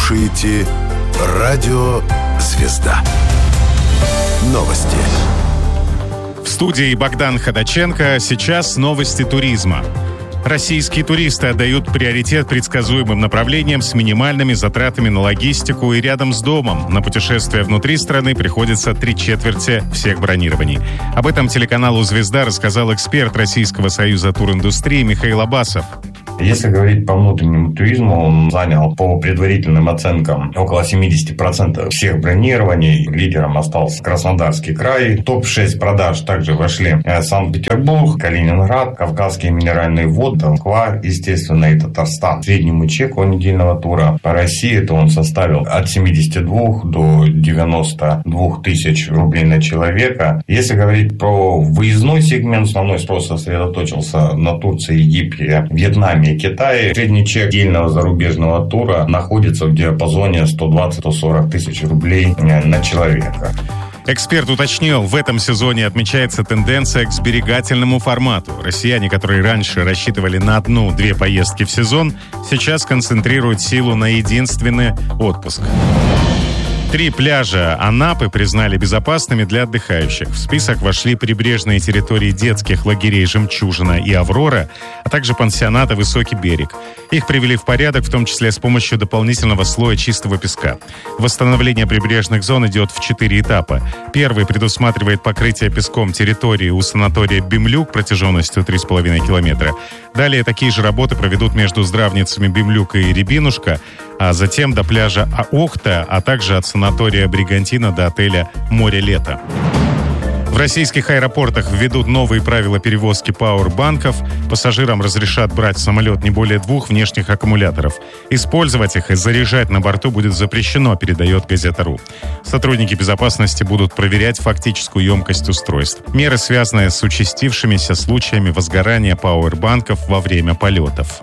слушаете «Радио Звезда». Новости. В студии Богдан Ходаченко. Сейчас новости туризма. Российские туристы отдают приоритет предсказуемым направлениям с минимальными затратами на логистику и рядом с домом. На путешествия внутри страны приходится 3/4 всех бронирований. Об этом телеканалу «Звезда» рассказал эксперт Российского союза туриндустрии Михаил Абасов. Если говорить по внутреннему туризму, он занял по предварительным оценкам около 70% всех бронирований. Лидером остался Краснодарский край. В топ-6 продаж также вошли Санкт-Петербург, Калининград, Кавказские минеральные воды, Москва, естественно, и Татарстан. Среднему чеку недельного тура по России это он составил от 72 до 92 тысяч рублей на человека. Если говорить про выездной сегмент, основной спрос сосредоточился на Турции, Египте, Вьетнаме и Китае. Средний чек отдельного зарубежного тура находится в диапазоне 120-140 тысяч рублей на человека. Эксперт уточнил, в этом сезоне отмечается тенденция к сберегательному формату. Россияне, которые раньше рассчитывали на 1-2 поездки в сезон, сейчас концентрируют силу на единственный отпуск. 3 пляжа Анапы признали безопасными для отдыхающих. В список вошли прибрежные территории детских лагерей «Жемчужина» и «Аврора», а также пансионата «Высокий берег». Их привели в порядок, в том числе с помощью дополнительного слоя чистого песка. Восстановление прибрежных зон идет в 4 этапа. Первый предусматривает покрытие песком территории у санатория «Бемлюк» протяженностью 3,5 километра. Далее такие же работы проведут между здравницами «Бемлюка» и «Рябинушка», а затем до пляжа Охта, а также от санатория «Бригантина» до отеля «Море лето». В российских аэропортах введут новые правила перевозки пауэрбанков. Пассажирам разрешат брать в самолет не более 2 внешних аккумуляторов. Использовать их и заряжать на борту будет запрещено, передает Газета.ру. Сотрудники безопасности будут проверять фактическую емкость устройств. Меры, связанные с участившимися случаями возгорания пауэрбанков во время полетов.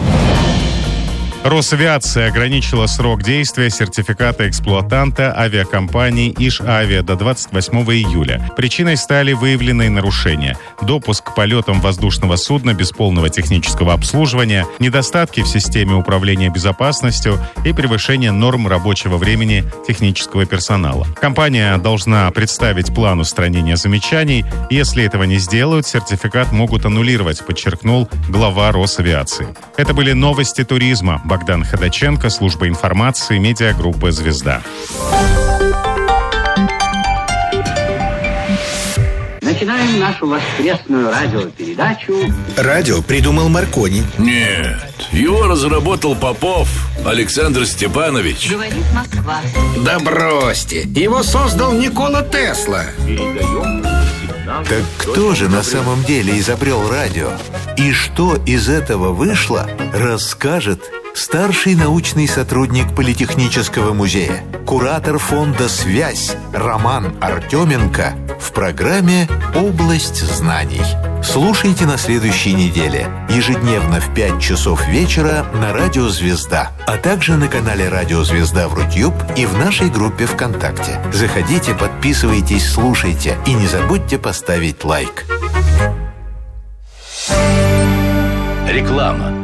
Росавиация ограничила срок действия сертификата эксплуатанта авиакомпании «Иш-Авиа» до 28 июля. Причиной стали выявленные нарушения: допуск к полетам воздушного судна без полного технического обслуживания, недостатки в системе управления безопасностью и превышение норм рабочего времени технического персонала. Компания должна представить план устранения замечаний. Если этого не сделают, сертификат могут аннулировать, подчеркнул глава Росавиации. Это были новости туризма. Богдан Ходаченко, служба информации, медиагруппа «Звезда». Начинаем нашу воскресную радиопередачу. Радио придумал Маркони. Нет, его разработал Попов Александр Степанович. Говорит Москва. Да бросьте, его создал Никола Тесла. Так кто же на самом деле изобрел радио? И что из этого вышло, расскажет старший научный сотрудник Политехнического музея, куратор фонда «Связь» Роман Артеменко в программе «Область знаний». Слушайте на следующей неделе, ежедневно в 5 часов вечера на Радио Звезда, а также на канале Радио Звезда в Рутюб и в нашей группе ВКонтакте. Заходите, подписывайтесь, слушайте и не забудьте поставить лайк. Реклама.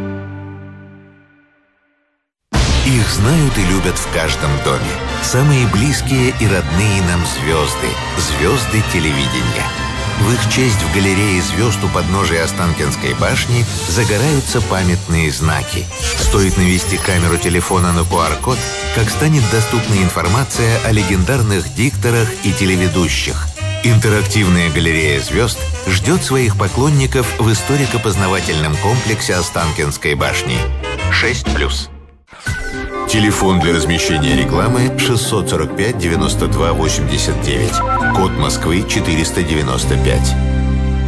Их знают и любят в каждом доме. Самые близкие и родные нам звезды. Звезды телевидения. В их честь в галерее звезд у подножия Останкинской башни загораются памятные знаки. Стоит навести камеру телефона на QR-код, как станет доступна информация о легендарных дикторах и телеведущих. Интерактивная галерея звезд ждет своих поклонников в историко-познавательном комплексе Останкинской башни. 6+. Телефон для размещения рекламы 645 92 89. Код Москвы 495.